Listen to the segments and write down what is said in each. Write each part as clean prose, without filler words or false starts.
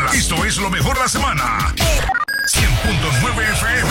Esto es lo mejor de la semana. 100.9 FM.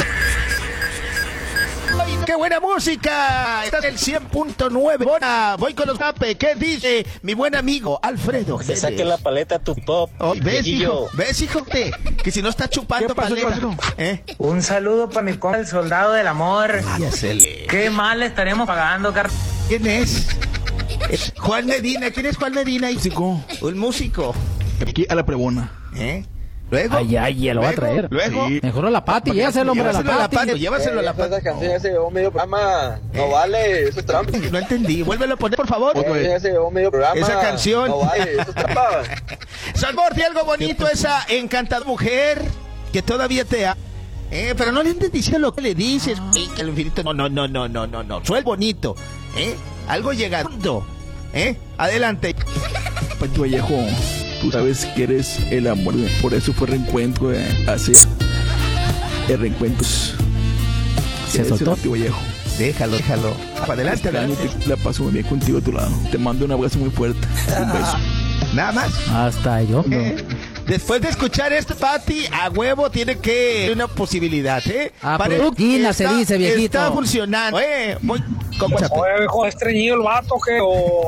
¡Ay, qué buena música! Está en el 100.9. Bona, voy con los capes. ¿Qué dice mi buen amigo Alfredo? Te saque la paleta tu pop. ¿Ves, hijo? ¿Ves, hijo? Que si no está chupando paleta. Un saludo para mi compa, el soldado del amor. Qué mal le estaremos pagando, ¿Quién es? Juan Medina. ¿Quién es Juan Medina? Un músico. Aquí a la pregona. Luego. Ay, lo va a traer. Luego. Sí. Mejor a la Pati, llévaselo, hombre, a la Pati. Llévaselo a la Pati. Esa canción ya se llevó medio programa. No vale, eso es trampa. No entendí. Vuélvelo a poner, por favor. Ya se llevó medio programa. Esa canción. No vale, eso es trampa. Salmorti, algo bonito, esa encantada mujer que todavía te ama. Pero no le entendí lo que le dices. El infinito. No. Suel bonito. Algo llegando. Adelante. Pues tu Vallejo, tú sabes que eres el amor, por eso fue reencuentro, hace el reencuentro. Se soltó. Tu Vallejo. Déjalo. Adelante. La paso muy bien contigo a tu lado. Te mando un abrazo muy fuerte. Un beso. Nada más. Hasta yo. Después de escuchar esto, Pati, a huevo tiene que una posibilidad, Productina se dice, viejito. Está funcionando. Voy con hijo, estreñido el vato, ¿qué?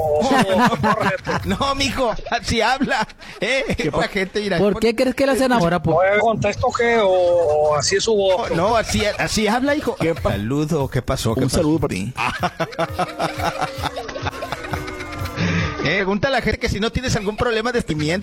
No, mijo, así habla. La gente dirá. ¿Por qué crees que la se enamora? Oye, contesto que o así es su voz. No, así habla, hijo. Saludo, ¿qué pasó? Un saludo para ti. Pregunta a la gente que si no tienes algún problema de estimiento.